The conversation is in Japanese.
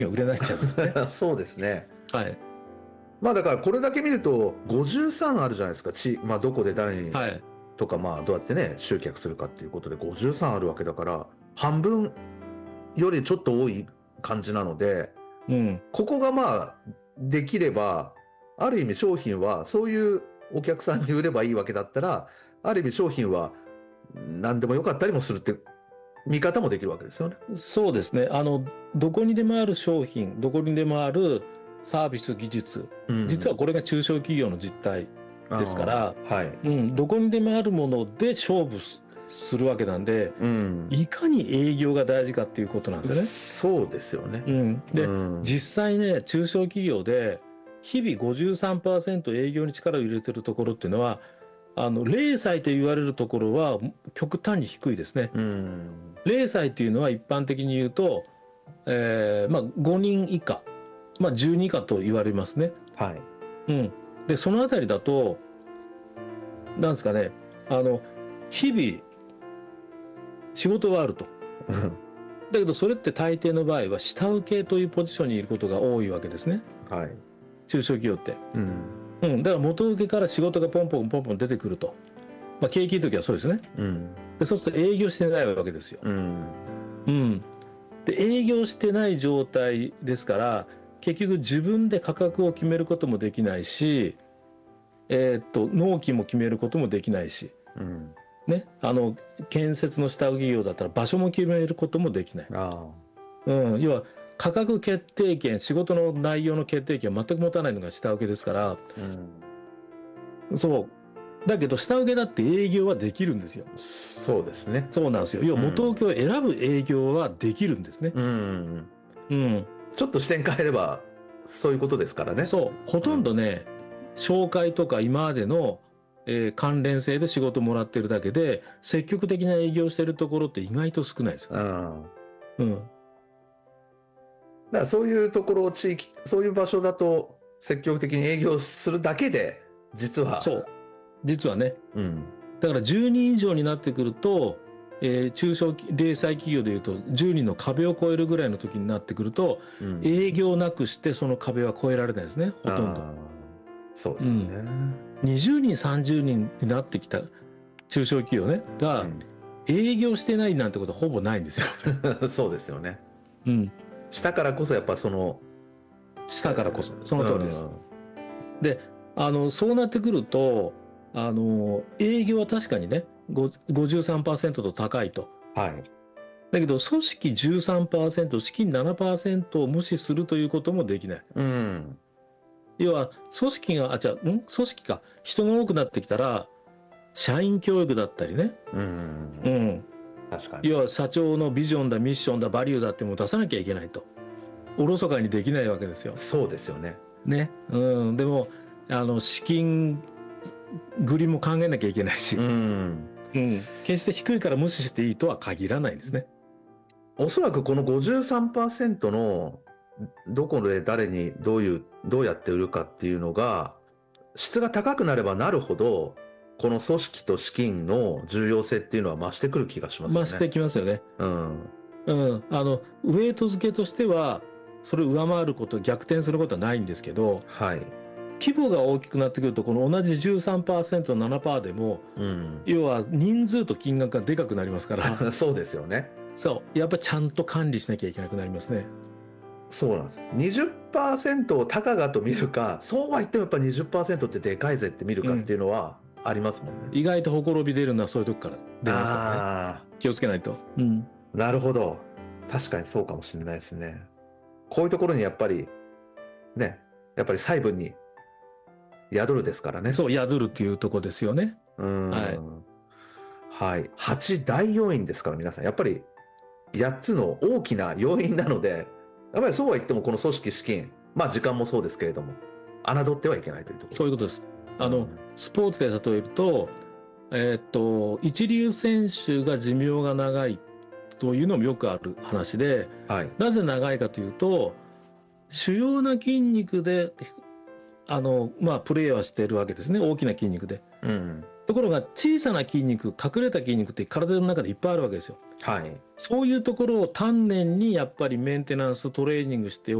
が売れないんですね。 そうですね。 はい。 まあだからこれだけ見ると53あるじゃないですか。まあどこで誰にはい。 とか、まあどうやってね、集客するかっていうことで53あるわけだから、半分よりちょっと多い感じなので、 うん。 ここがまあ、できれば、ある意味商品は、そういうお客さんに売ればいいわけだったら、ある意味商品は何でもよかったりもするって見方もできるわけですよね。 そうですね。どこにでもある商品、どこにでもあるサービス技術、 うん。 実はこれが中小企業の実態ですから、 はい。 うん、どこにでもあるもので勝負するわけなんで、 うん。 いかに営業が大事かっていうことなんですよね。 そうですよね。 うん。で、 うん。 実際ね、中小企業で日々53%営業に力を入れてるところっていうのは、零細と言われるところは極端に低いですね。 うん。 零細っていうのは一般的に言うと、まあ5人以下、まあ10人以下と言われますね。 はい。 うん。で、そのあたりだと、なんですかね、あの、日々仕事はあると。だけどそれって大抵の場合は下請けというポジションにいることが多いわけですね。 はい。 中小企業って。 うん。 うん。だから元請けから仕事がポンポンポンポン出てくると。まあ景気いい時はそうですね。 うん。 で、そうすると営業してないわけですよ。 うん。 うん。で、営業してない状態ですから、結局自分で価格を決めることもできないし、納期も決めることもできないし、 うん。 ね、建設の下請業だったら場所も決めることもできない。 あうん、要は価格決定権、仕事の内容の決定権を全く持たないのが下請けですから、 あ。うん。 そう。だけど下請けだって営業はできるんですよ。 そうですね。 そうなんですよ。要は元請けを選ぶ営業はできるんですね。 うん。 うん。 ちょっと視点変えれば、そういうことですからね。 そう。ほとんどね、紹介とか今までの、関連性で仕事もらってるだけで、積極的な営業してるところって意外と少ないですよ。 うん。 うん。 だからそういうところ、地域、そういう場所だと積極的に営業するだけで、実は、 そう。実はね。 うん。 だから10人以上になってくると、中小零細企業でいうと10人の壁を超えるぐらいの時になってくると、 うん、 営業なくしてその壁は超えられないですね、ほとんど。 そうでうん。 すよね。 20人、30人になってきた中小企業ね、が、営業してないなんてことはほぼないんですよ。 うん、そうですよね。 うん。 したからこそやっぱその、 したからこそ、その通りです。 うん、 で、そうなってくると、営業は確かにね、53%と高いと。 はい。 だけど、組織13%、資金7%を無視するということもできない。 うん。 要は、組織が、組織か。人が多くなってきたら、社員教育だったりね。 うん。 うん。 確かに。 要は、社長のビジョンだ、ミッションだ、バリューだってもう出さなきゃいけないと。おろそかにできないわけですよ。 そうですよね。 ね。うん。でも、資金繰りも考えなきゃいけないし。 うん。 うん。決して低いから無視していいとは限らないんですね。 おそらくこの53%のどこで誰にどうやって売るかっていうのが質が高くなればなるほど、この組織と資金の重要性っていうのは増してくる気がしますよね。 増してきますよね。 うん。 うん。ウェイト付けとしては、それを上回ること、逆転することはないんですけど、 はい。 規模が大きくなってくると、この同じ13%、7%でも、 うん。 要は人数と金額がでかくなりますから、 そうですよね。 そう。やっぱちゃんと管理しなきゃいけなくなりますね。 そうなんです。20% を高がと見るか、そうは言ってもやっぱ20%ってでかいぜって見るかっていうのはありますもんね。 意外とほころび出るのはそういうとこから出ますからね。 あ気をつけないと。うん。 あ、なるほど。確かにそうかもしれないですね。こういうところにやっぱり、ね、やっぱり細部に宿るですからね。 そう、宿るっていうとこですよね。はい。 はい。8大要因ですから皆さん。やっぱり8つの大きな要因なので、やっぱりそうは言ってもこの組織資金、まあ時間もそうですけれども、侮ってはいけないというところ。 そういうことです。 うん、 スポーツで例えると、一流選手が寿命が長いというのもよくある話で、 はい。 なぜ長いかというと、主要な筋肉で、まあ、プレーはしているわけですね。大きな筋肉で。 うん。 ところが、小さな筋肉、隠れた筋肉って体の中でいっぱいあるわけですよ。 はい。 そういうところを丹念にやっぱりメンテナンストレーニングして